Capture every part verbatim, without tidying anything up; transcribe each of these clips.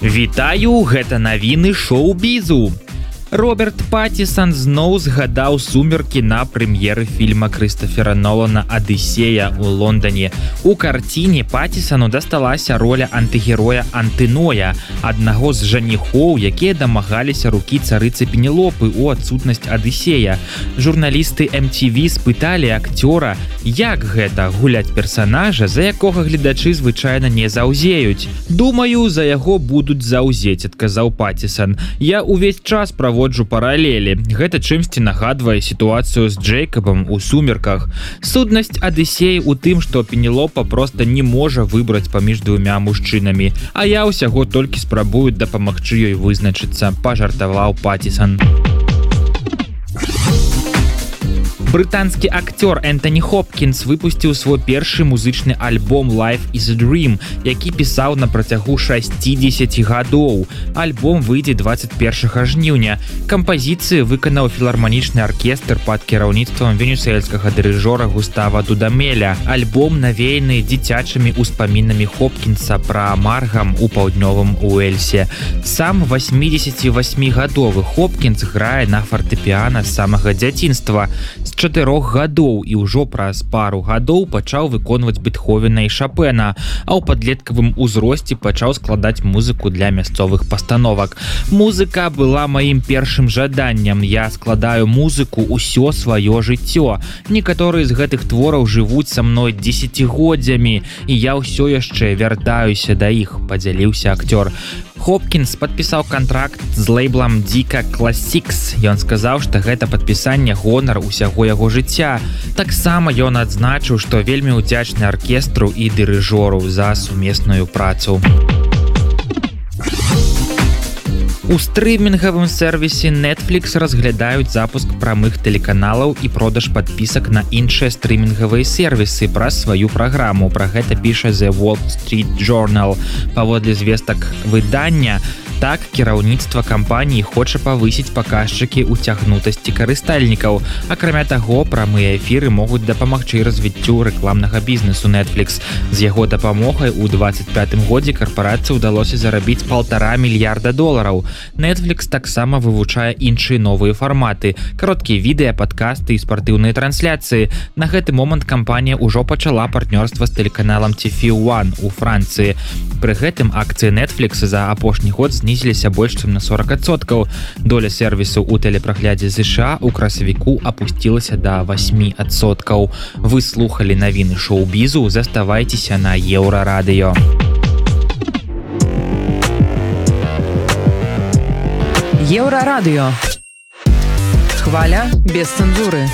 Вітаю, гэта навіны шоу-бізу. Роберт Паттісон зноў згадаў сумеркі на прэм'еры фільма Крыстофера Нолана «Адысея» у Лондоне. У карціне Паттісону дасталася роля антыгероя Антыноя, аднаго з жаніхоў, якія дамагаліся рукі царыцы Пенелопы ў адсутнасць Адысея. Журналісты эм ти ви спыталі акцёра, як гэта гуляць персанажа, за якога гледачы звычайна не заўзеюць. «Думаю, за яго будуць заўзець», адказаў Паттісон. «Я увесь час праводжу Воджу паралелі. Гэта чымсьці нагадвае сітуацыю з Джейкабам у сумерках. Сутнасць Адысеі ў тым, што Пенелопа проста не можа выбраць паміж двумя мужчынамі, а я ўсяго толькі спрабую дапамагчы ёй вызначыцца», пажартаваў Паттісон. Брытанскі акцёр Энтоні Хопкінс выпусціў свой першы музычны альбом «Life is a Dream», які пісаў на працягу шасцідзесяці гадоў. Альбом выйдзе дваццаць першага жніўня. Кампазіцыі выканаў філарманічны аркестр пад кіраўніцтвам венесуэльскага дырыжора Густава Дудамеля. Альбом навеяны дзіцячымі ўспамінамі Хопкінса пра Маргам у паўднёвым Уэльсе. Сам васьмідзесяцівасьмігадовы Хопкінс грае на фартэпіяна з самага дзяцінства. З чатырох гадоў і ўжо праз пару гадоў пачаў выконваць Бетховена і Шапена, а ў падлеткавым узросце пачаў складаць музыку для мясцовых пастановак. «Музыка была маім першым жаданнем. Я складаю музыку ўсё сваё жыццё. Некаторыя з гэтых твораў жывуць са мной дзесяцігоддзямі, і я ўсё яшчэ вяртаюся да іх», падзяліўся акцёр. Хопкінс падпісаў кантракт з лейблам Дика Classics. Ён сказаў, што гэта падпісанне гонар усяго яго жыцця. Таксама ён адзначыў, што вельмі ўдзячны аркестру і дырыжору за сумесную працу. У стрымінгавым сервісе Netflix разглядаюць запуск прамых тэлеканалаў і продаж падпісак на іншыя стрымінгавыя сервісы праз сваю праграму. Пра гэта піша The Wall Street Journal. Паводле звестак выдання, так кіраўніцтва кампаніі хоча павысіць паказчыкі уцягнутасці карыстальнікаў. Акрамя таго, прамыя эфіры могуць дапамагчы развіццю рэкламнага бізнесу Netflix. З яго дапамогай у дваццаць пятым годзе карпорацыі ўдалося зарабіць паўтара мільярда долараў. Netflix таксама вывучае іншыя новыя фарматы, кароткія відэа, падкасты і спартыўныя трансляцыі. На гэты момант кампанія ўжо пачала партнёрства з тэлеканалам Ти Эф один у Францыі. Пры гэтым акцыі Netflix за апошні год знізіліся больш чым на сорок адсоткаў. Доля сервісу ў тэлепраглядзе ЗША ў красавіку апусцілася да восьмі адсоткаў. Вы слухалі навіны шоу-бізу, заставайцеся на Еўрарадыё. Еўрарадыё. Хваля без цэнзуры.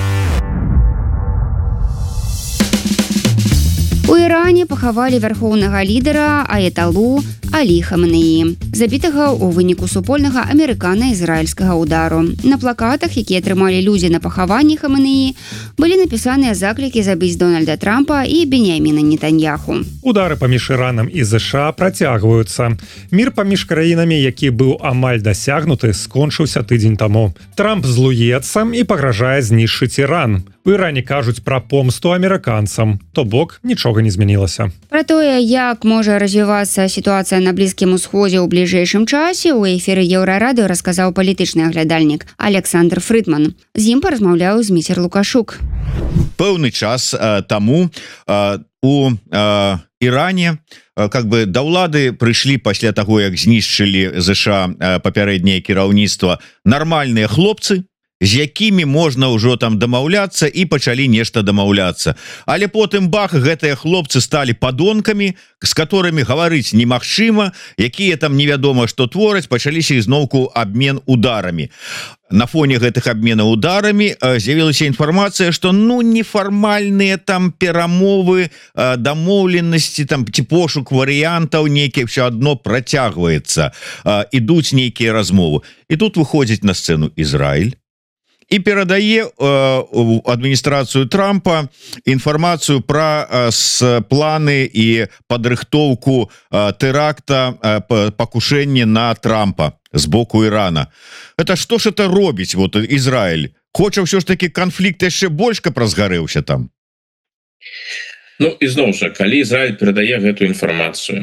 У Іране пахавалі вярхоўнага лідара аяталу Алі Хаменеі, забітага ў выніку супольнага амерыкана-ізраільскага ўдару. На плакатах, якія трымалі людзі на пахаванні Хаменеі, былі напісаныя заклікі забіць Дональда Трампа і Беньяміна Нетаньяху. Удары паміж Іранам і ЗША працягваюцца. Мір паміж краінамі, які быў амаль дасягнуты, скончыўся тыдзень таму. Трамп злуецца і пагражае знішчыць Іран. У Іране кажуць пра помсту амерыканцам, то бок нічога не змянілася. Пра тое, як можа развівацца сітуацыя на Блізкім Усходзе ў бліжэйшым часе, у эфіры Еўрарадыё расказаў палітычны аглядальнік Александр Фрыдман. З ім паразмаўляў Зміцер Лукашук. Пэўны час э, таму э, у э, Іране э, как бы да ўлады прыйшлі пасля таго, як знішчылі ЗША э, папярэдняе кіраўніцтва нармальныя хлопцы, з якімі можна ўжо там дамаўляцца і пачалі нешта дамаўляцца. Але потым бах, гэтыя хлопцы сталі падонкамі, з которыми гаварыць немагчыма, якія там невядома што твораць, пачаліся ізноўку абмен ударамі. На фоне гэтых абменаў ударамі з'явілася інфармацыя, што ну нефармальныя там перамовы, дамоўленасці, там ці пошук варыянтаў нейкі ўсё адно працягваецца, ідуць нейкія размовы. І тут выходзіць на сцэну Ізраіль і перадае э, адміністрацыю Трампа інфармацыю пра э, с планы і падрыхтоўку э, тэракта э, пакушэння на Трампа з боку Ірана. Это што ж это робіць вот Ізраіль? Хоча ўсё ж таки канфлікт яшчэ больш каб разгарэўся там. Ну і зноў жа, калі Ізраіль перадае гэтую інфармацыю,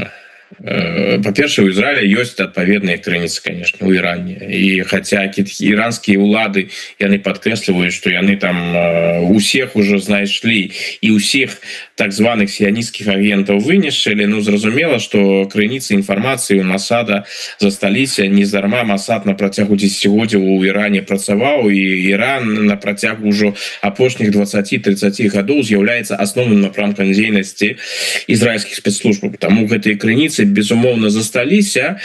Па-першае, у Ізраіля ёсць адпаведныя крыніцы, конечно, у Іране. І хаця іранскія ўлады, яны падкрэсліваюць, што яны там усіх уже знайшлі і ўсіх так званых сіянісцкіх агентаў вынішчылі, ну, зразумела, што крыніцы інфармацыі у Масада засталіся. Нездарма Масад на працягу дзесяцігоддзяў у Іране працаваў, і Іран на працягу ўжо апошніх дваццаці-трыццаці гадоў з'яўляецца асноўным напрамкам дзейнасці ізраільскіх спецслужбаў. Таму гэтыя крыніцы безумоўна засталіся,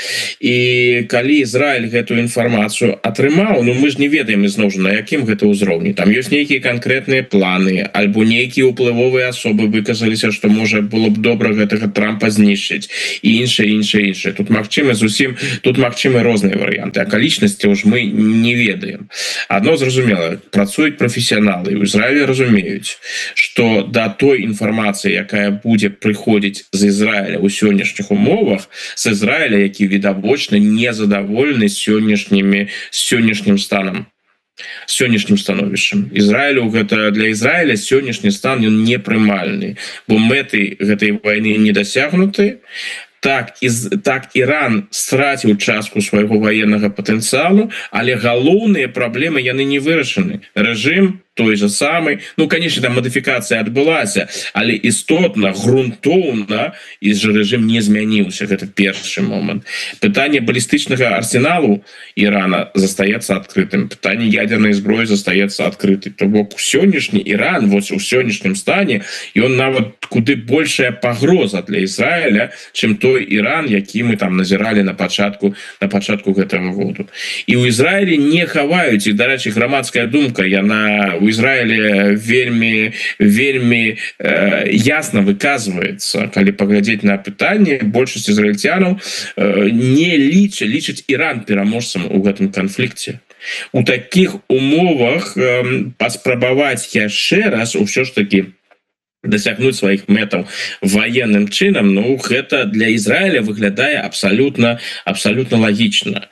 і калі Ізраиль гэтую інфармацыю атрымаў, ну мы ж не ведаем ізноў жа на якім гэта ўзроўні. Там ёсць нейкія канкрэтныя планы, альбо нейкія ўплывовыя асобы выказаліся, што можа было б добра гэтага Трампа знішчыць, і іншае, іншае, іншае. Тут магчымы зусім, тут магчымы розныя варыянты. Акалічнасці ўж мы не ведаем. Адно зразумела, працуюць прафесіяналы, у Ізраілі разумеюць, што да той інфармацыі, якая будзе прыходзіць з Ізраіля ў сённяшніх умовах, з Ізраіля, які відавочна незадаволены сённяшнімі сённяшнім станам, сённяшнім становішчам. Ізраілю гэта для Ізраіля сённяшні стан ён непрымальны, бо мэты гэтай вайны не дасягнуты. Так, из, так Иран страціў частку свайго военного патэнцыялу, але галоўныя праблемы яны не вырашаны. Рэжым той же самый, ну, конечно, там модификация отбылася, але істотна, грунтоўна, і же рэжым не змяніўся. Гэта першы момант. Пытанне балістычнага арсеналу Ирана застаецца адкрытым. Пытанне ядерной зброі застаецца адкрытым. То бок сённяшні Иран, вот у сённяшнім стане, ён нават куды большая пагроза для Ізраіля, чым той Иран, які мы там назіралі на пачатку на пачатку гэтага году. І ў Ізраілі не хаваюць, і, дарэчы, грамадская думка, яна у Ізраілі вельмі вельмі э, ясна выказваецца, калі паглядзець на пытанне, большасць ізраільцянаў э, не лічаць лічаць Іран пераможцам у гэтым канфлікце. У такіх умовах э, паспрабаваць яшчэ раз ўсё ж такі дасягнуць сваіх мэтаў военным чынам, ну гэта для Ізраіля выглядае абсалютна абсалютна лагічна.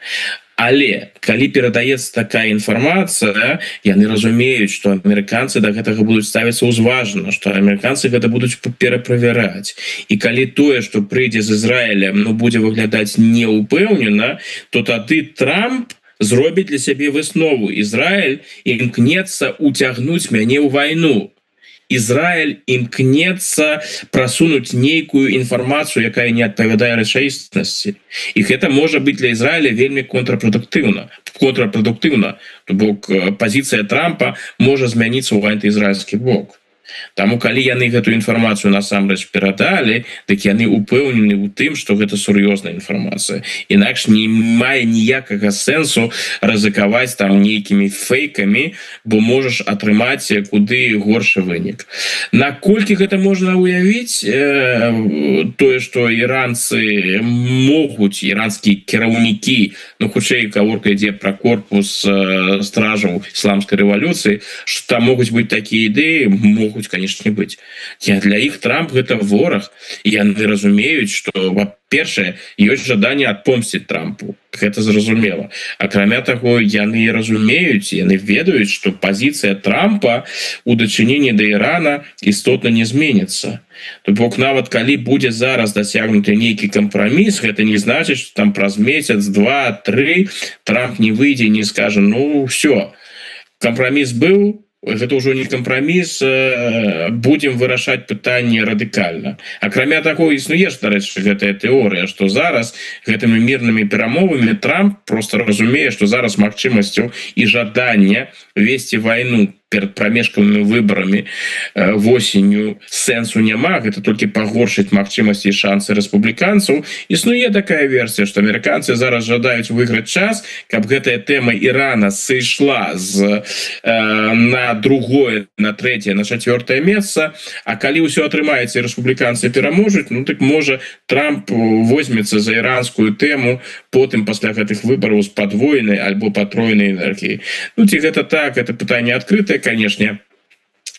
Але калі перадаецца такая інфармацыя, яны разумеюць, што амерыканцы да гэтага будуць ставіцца ўзважана, што амерыканцы гэта будуць пераправяраць. І калі тое, што прыйдзе з Ізраіля, ну, будзе выглядаць неўпэўнена, то тады Трамп зробіць для сябе выснову. Ізраіль імкнецца уцягнуць мяне ў вайну. Ізраіль імкнецца прасунуць нейкую інфармацыю, якая не адпавядае рэчаіснасці. І гэта можа быць для Ізраіля вельмі контрапрадуктыўна. Контрапрадуктыўна. То бок пазіцыя Трампа можа змяніцца ў антыізраільскі бок. Таму калі яны гэтую інфармацыю насамрэч перадалі, дык яны упэўнены ў тым, што гэта сур'ёзная інфармацыя. Інакш не мае ніякага сэнсу рызыкаваць там нейкімі фейкамі, бо можаш атрымаць куды горшы вынік. Наколькі гэта можна уявіць, э, тое, што іранцы могуць, іранскія кіраўнікі, ну хутчэй гаворка ідзе пра корпус э, стражаў ісламскай рэвалюцыі, што там могуць быць такія ідэі, могуць, конечно, не быць. Для іх Трамп гэта вораг, і яны разумеюць, што, па-першае, ёсць жаданне адпомсціць Трампу. Гэта зразумела. Акрамя таго, яны разумеюць, яны ведаюць, што пазіцыя Трампа у дачыненні да Ірана істотна не зменіцца. То бок нават калі будзе зараз дасягнуты нейкі кампраміс, гэта не значыць, што там праз месяц, два, тры Трамп не выйдзе і не скажа: ну, ўсё, кампраміс быў, гэта ўжо не кампраміс, будзем вырашаць пытанне радыкальна. Акрамя таго, існуе ж, дарэчы, гэтая тэорыя, што зараз гэтымі мірнымі перамовамі Трамп проста разумее, што зараз магчымасцяў і жаданне весці вайну перад прамежкавымі выбарамі восенню сэнсу няма, гэта толькі пагоршыць магчымасці і шансы рэспубліканцаў. Існуе такая версія, што амерыканцы зараз жадаюць выйграць час, каб гэтая тэма Ірана сышла з, э, на другое, на трэцяе, на чацвёртае месца, а калі ўсё атрымаецца і рэспубліканцы пераможуць, ну так можа Трамп возьмецца за іранскую тэму потым пасля гэтых выбараў з падвоенай альбо патроенай энергіяй. Ну ці гэта так, гэта пытанне адкрытае, конечно,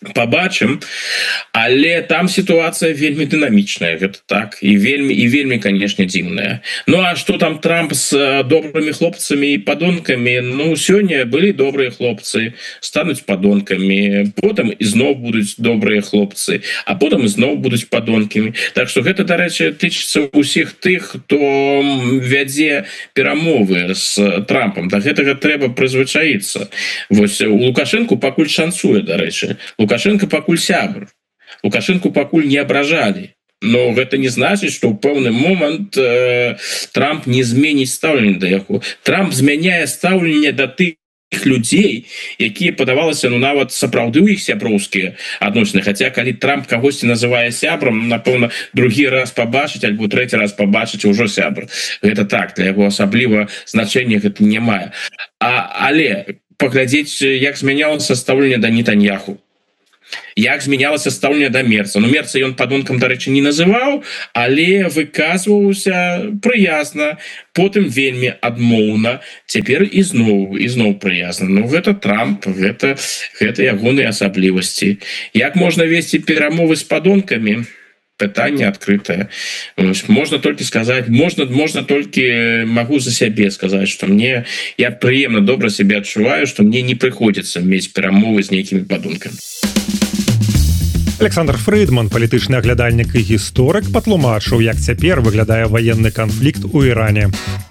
побачым, але там ситуация вельмі дынамічная, гэта так, і вельмі і вельмі, конечно, дзіўная. Ну а что там Трамп с добрымі хлопцамі і падонкамі? Ну сёння былі добрыя хлопцы, стануць падонкамі, потым ізноў будуць добрыя хлопцы, а потым ізноў будуць падонкамі. Так что гэта, дарэчы, тычыцца ўсіх тых, хто вядзе перамовы с Трампом. Да гэтага трэба прызвычаіцца. Вось у Лукашенко пакуль шансуе, дарэчы. Лукашенко пакуль сябр. Лукашенко пакуль не абражалі. Но гэта не значыць, што ў пэўны момант э, Трамп не зменіць стаўленне да яго. Трамп змяняе стаўленне да тых людзей, якія падавалася, ну нават сапраўды ў іх сяброўскія адносіны. Хаця калі Трамп кагосьці называе сябрам, напэўна, другі раз пабачыць альбо трэці раз пабачыць ужо сябр. Гэта так, для яго асабліва значэння гэта не мае. А, але паглядзець, як змянялася стаўленне да Нетаньяху. Як змянялася стаўленне да Мерца. Ну, Мерца ён падонкам, дарэчы, не называў, але выказваўся прыязна, потым вельмі адмоўна, цяпер ізноў, ізноў прыязна. Ну, гэта Трамп, гэта, гэта ягоныя асаблівасці. Як можна весці перамовы з падонкамі? Пытанне адкрытае. Можна толькі сказаць, можна, можна толькі магу за сябе сказаць, што мне, я прыемна добра сябе адчуваю, што мне не прыходзіцца мець перамовы з нейкімі падонкамі. Александр Фрыдман, палітычны аглядальнік і гісторык, патлумачыў, як цяпер выглядае ваенны канфлікт у Іране.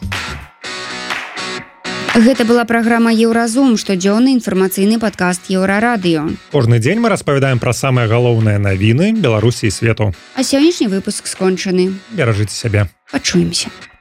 Гэта была праграма «Еўразум», штодзённы інфармацыйны падкаст Еўрарадыё. Кожны дзень мы распавядаем пра самыя галоўныя навіны Беларусі і свету. А сённяшні выпуск скончаны. Беражыце сябе. Пачуемся.